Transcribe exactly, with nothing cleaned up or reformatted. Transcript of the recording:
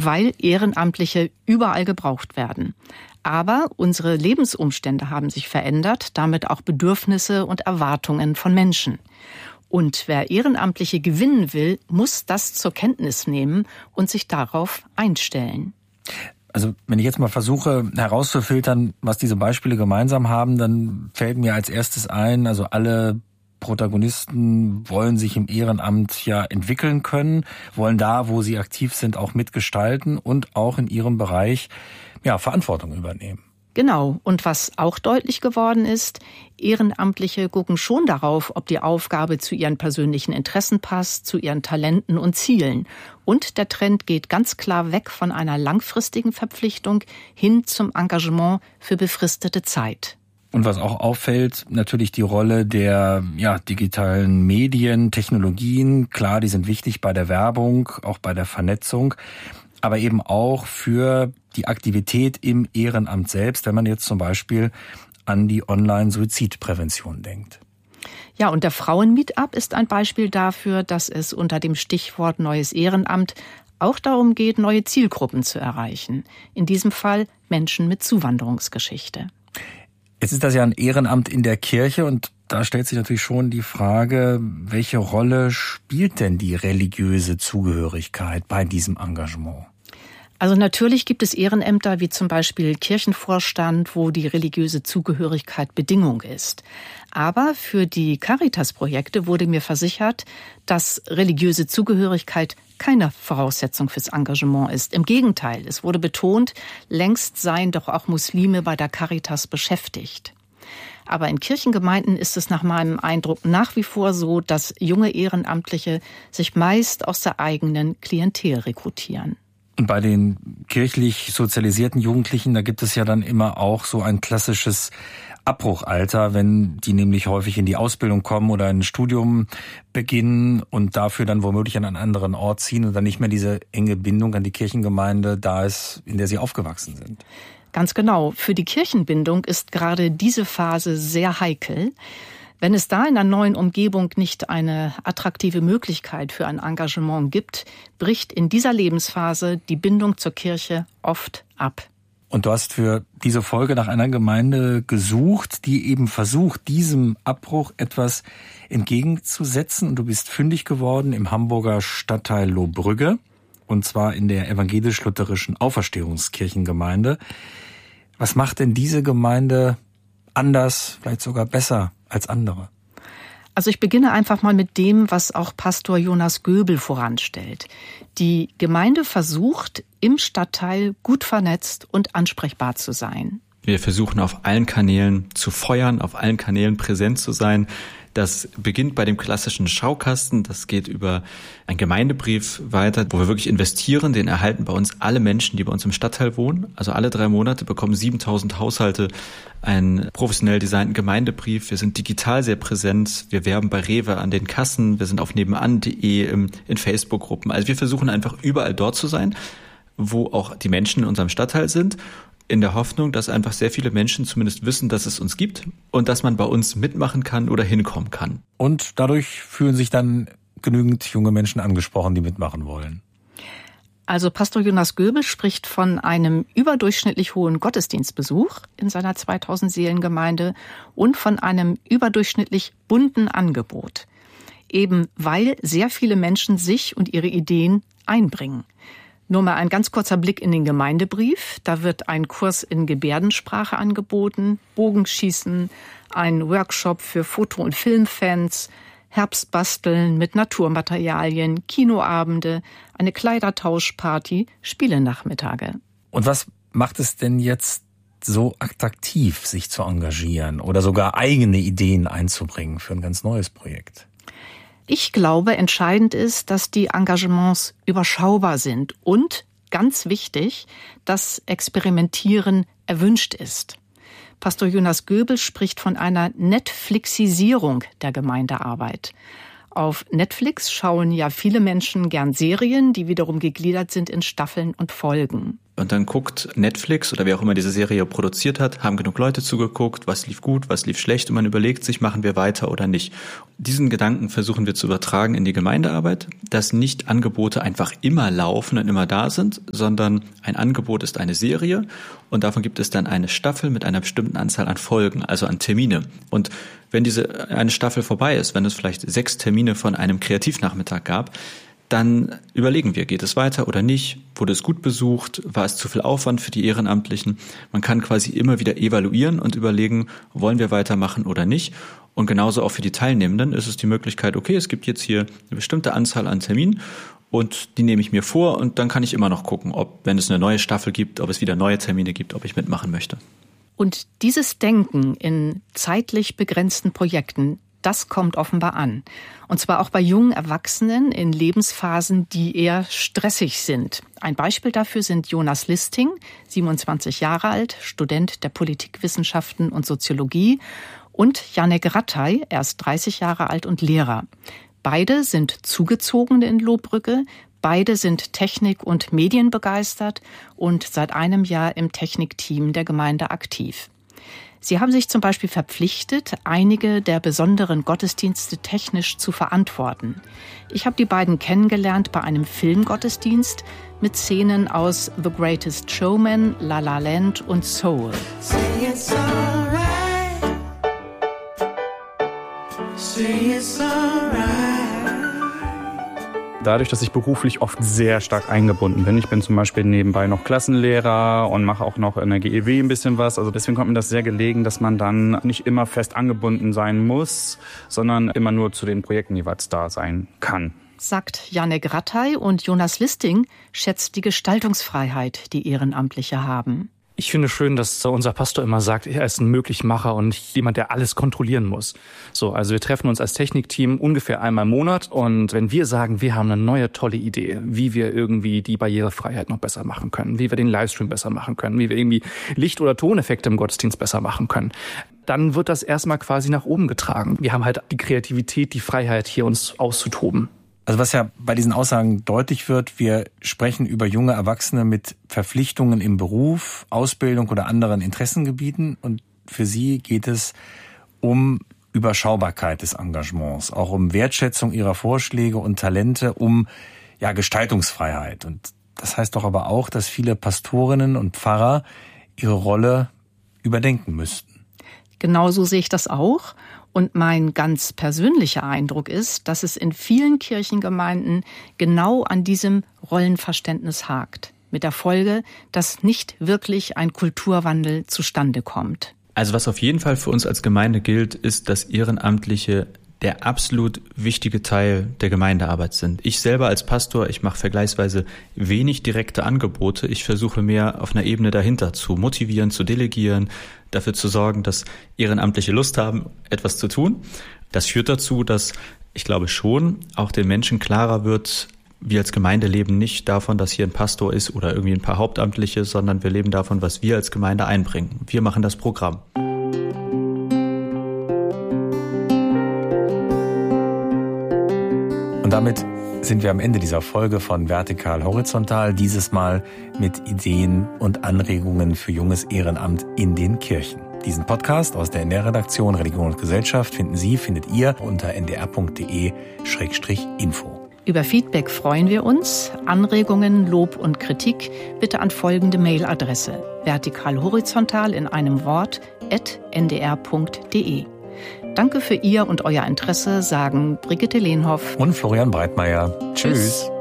weil Ehrenamtliche überall gebraucht werden. Aber unsere Lebensumstände haben sich verändert, damit auch Bedürfnisse und Erwartungen von Menschen. Und wer Ehrenamtliche gewinnen will, muss das zur Kenntnis nehmen und sich darauf einstellen. Also wenn ich jetzt mal versuche herauszufiltern, was diese Beispiele gemeinsam haben, dann fällt mir als erstes ein, also alle Protagonisten wollen sich im Ehrenamt ja entwickeln können, wollen da, wo sie aktiv sind, auch mitgestalten und auch in ihrem Bereich ja Verantwortung übernehmen. Genau. Und was auch deutlich geworden ist, Ehrenamtliche gucken schon darauf, ob die Aufgabe zu ihren persönlichen Interessen passt, zu ihren Talenten und Zielen. Und der Trend geht ganz klar weg von einer langfristigen Verpflichtung hin zum Engagement für befristete Zeit. Und was auch auffällt, natürlich die Rolle der ja, digitalen Medien, Technologien. Klar, die sind wichtig bei der Werbung, auch bei der Vernetzung, aber eben auch für die Aktivität im Ehrenamt selbst, wenn man jetzt zum Beispiel an die Online-Suizidprävention denkt. Ja, und der Frauen-Meetup ist ein Beispiel dafür, dass es unter dem Stichwort neues Ehrenamt auch darum geht, neue Zielgruppen zu erreichen. In diesem Fall Menschen mit Zuwanderungsgeschichte. Jetzt ist das ja ein Ehrenamt in der Kirche und da stellt sich natürlich schon die Frage, welche Rolle spielt denn die religiöse Zugehörigkeit bei diesem Engagement? Also natürlich gibt es Ehrenämter wie zum Beispiel Kirchenvorstand, wo die religiöse Zugehörigkeit Bedingung ist. Aber für die Caritas-Projekte wurde mir versichert, dass religiöse Zugehörigkeit keine Voraussetzung fürs Engagement ist. Im Gegenteil, es wurde betont, längst seien doch auch Muslime bei der Caritas beschäftigt. Aber in Kirchengemeinden ist es nach meinem Eindruck nach wie vor so, dass junge Ehrenamtliche sich meist aus der eigenen Klientel rekrutieren. Und bei den kirchlich sozialisierten Jugendlichen, da gibt es ja dann immer auch so ein klassisches Abbruchalter, wenn die nämlich häufig in die Ausbildung kommen oder ein Studium beginnen und dafür dann womöglich an einen anderen Ort ziehen und dann nicht mehr diese enge Bindung an die Kirchengemeinde da ist, in der sie aufgewachsen sind. Ganz genau. Für die Kirchenbindung ist gerade diese Phase sehr heikel. Wenn es da in einer neuen Umgebung nicht eine attraktive Möglichkeit für ein Engagement gibt, bricht in dieser Lebensphase die Bindung zur Kirche oft ab. Und du hast für diese Folge nach einer Gemeinde gesucht, die eben versucht, diesem Abbruch etwas entgegenzusetzen. Und du bist fündig geworden im Hamburger Stadtteil Lohbrügge, und zwar in der evangelisch-lutherischen Auferstehungskirchengemeinde. Was macht denn diese Gemeinde anders, vielleicht sogar besser als andere? Also ich beginne einfach mal mit dem, was auch Pastor Jonas Göbel voranstellt. Die Gemeinde versucht, im Stadtteil gut vernetzt und ansprechbar zu sein. Wir versuchen auf allen Kanälen zu feuern, auf allen Kanälen präsent zu sein. Das beginnt bei dem klassischen Schaukasten, das geht über einen Gemeindebrief weiter, wo wir wirklich investieren. Den erhalten bei uns alle Menschen, die bei uns im Stadtteil wohnen. Also alle drei Monate bekommen siebentausend Haushalte einen professionell designten Gemeindebrief. Wir sind digital sehr präsent. Wir werben bei Rewe an den Kassen. Wir sind auf nebenan punkt de in Facebook-Gruppen. Also wir versuchen einfach überall dort zu sein, wo auch die Menschen in unserem Stadtteil sind, in der Hoffnung, dass einfach sehr viele Menschen zumindest wissen, dass es uns gibt und dass man bei uns mitmachen kann oder hinkommen kann. Und dadurch fühlen sich dann genügend junge Menschen angesprochen, die mitmachen wollen. Also Pastor Jonas Göbel spricht von einem überdurchschnittlich hohen Gottesdienstbesuch in seiner zweitausend Seelengemeinde und von einem überdurchschnittlich bunten Angebot. Eben weil sehr viele Menschen sich und ihre Ideen einbringen. Nur mal ein ganz kurzer Blick in den Gemeindebrief. Da wird ein Kurs in Gebärdensprache angeboten, Bogenschießen, ein Workshop für Foto- und Filmfans, Herbstbasteln mit Naturmaterialien, Kinoabende, eine Kleidertauschparty, Spielenachmittage. Und was macht es denn jetzt so attraktiv, sich zu engagieren oder sogar eigene Ideen einzubringen für ein ganz neues Projekt? Ich glaube, entscheidend ist, dass die Engagements überschaubar sind und, ganz wichtig, dass Experimentieren erwünscht ist. Pastor Jonas Göbel spricht von einer Netflixisierung der Gemeindearbeit. Auf Netflix schauen ja viele Menschen gern Serien, die wiederum gegliedert sind in Staffeln und Folgen. Und dann guckt Netflix oder wer auch immer diese Serie produziert hat, haben genug Leute zugeguckt, was lief gut, was lief schlecht und man überlegt sich, machen wir weiter oder nicht. Diesen Gedanken versuchen wir zu übertragen in die Gemeindearbeit, dass nicht Angebote einfach immer laufen und immer da sind, sondern ein Angebot ist eine Serie und davon gibt es dann eine Staffel mit einer bestimmten Anzahl an Folgen, also an Termine. Und wenn diese eine Staffel vorbei ist, wenn es vielleicht sechs Termine von einem Kreativnachmittag gab, dann überlegen wir, geht es weiter oder nicht? Wurde es gut besucht? War es zu viel Aufwand für die Ehrenamtlichen? Man kann quasi immer wieder evaluieren und überlegen, wollen wir weitermachen oder nicht? Und genauso auch für die Teilnehmenden ist es die Möglichkeit, okay, es gibt jetzt hier eine bestimmte Anzahl an Terminen und die nehme ich mir vor und dann kann ich immer noch gucken, ob, wenn es eine neue Staffel gibt, ob es wieder neue Termine gibt, ob ich mitmachen möchte. Und dieses Denken in zeitlich begrenzten Projekten, das kommt offenbar an. Und zwar auch bei jungen Erwachsenen in Lebensphasen, die eher stressig sind. Ein Beispiel dafür sind Jonas Listing, siebenundzwanzig Jahre alt, Student der Politikwissenschaften und Soziologie, und Janek Rattay, erst dreißig Jahre alt und Lehrer. Beide sind Zugezogene in Lohbrügge, beide sind Technik- und Medienbegeistert und seit einem Jahr im Technikteam der Gemeinde aktiv. Sie haben sich zum Beispiel verpflichtet, einige der besonderen Gottesdienste technisch zu verantworten. Ich habe die beiden kennengelernt bei einem Filmgottesdienst mit Szenen aus The Greatest Showman, La La Land und Soul. Say it's alright. Say it's alright. Dadurch, dass ich beruflich oft sehr stark eingebunden bin. Ich bin zum Beispiel nebenbei noch Klassenlehrer und mache auch noch in der G E W ein bisschen was. Also deswegen kommt mir das sehr gelegen, dass man dann nicht immer fest angebunden sein muss, sondern immer nur zu den Projekten jeweils da sein kann. Sagt Janek Rattay, und Jonas Listing schätzt die Gestaltungsfreiheit, die Ehrenamtliche haben. Ich finde schön, dass unser Pastor immer sagt, er ist ein Möglichmacher und nicht jemand, der alles kontrollieren muss. So, also wir treffen uns als Technikteam ungefähr einmal im Monat und wenn wir sagen, wir haben eine neue tolle Idee, wie wir irgendwie die Barrierefreiheit noch besser machen können, wie wir den Livestream besser machen können, wie wir irgendwie Licht- oder Toneffekte im Gottesdienst besser machen können, dann wird das erstmal quasi nach oben getragen. Wir haben halt die Kreativität, die Freiheit, hier uns auszutoben. Also was ja bei diesen Aussagen deutlich wird, wir sprechen über junge Erwachsene mit Verpflichtungen im Beruf, Ausbildung oder anderen Interessengebieten. Und für sie geht es um Überschaubarkeit des Engagements, auch um Wertschätzung ihrer Vorschläge und Talente, um ja Gestaltungsfreiheit. Und das heißt doch aber auch, dass viele Pastorinnen und Pfarrer ihre Rolle überdenken müssten. Genauso sehe ich das auch. Und mein ganz persönlicher Eindruck ist, dass es in vielen Kirchengemeinden genau an diesem Rollenverständnis hakt. Mit der Folge, dass nicht wirklich ein Kulturwandel zustande kommt. Also was auf jeden Fall für uns als Gemeinde gilt, ist, dass Ehrenamtliche der absolut wichtige Teil der Gemeindearbeit sind. Ich selber als Pastor, ich mache vergleichsweise wenig direkte Angebote. Ich versuche mehr auf einer Ebene dahinter zu motivieren, zu delegieren, dafür zu sorgen, dass Ehrenamtliche Lust haben, etwas zu tun. Das führt dazu, dass ich glaube schon auch den Menschen klarer wird, wir als Gemeinde leben nicht davon, dass hier ein Pastor ist oder irgendwie ein paar Hauptamtliche, sondern wir leben davon, was wir als Gemeinde einbringen. Wir machen das Programm. Und damit sind wir am Ende dieser Folge von Vertikal Horizontal, dieses Mal mit Ideen und Anregungen für junges Ehrenamt in den Kirchen. Diesen Podcast aus der N D R-Redaktion Religion und Gesellschaft finden Sie, findet ihr unter n d r punkt d e schrägstrich info. Über Feedback freuen wir uns. Anregungen, Lob und Kritik bitte an folgende Mailadresse: vertikalhorizontal in einem Wort at n d r punkt d e. Danke für Ihr und euer Interesse, sagen Brigitte Lehnhoff und Florian Breitmeier. Tschüss. Tschüss.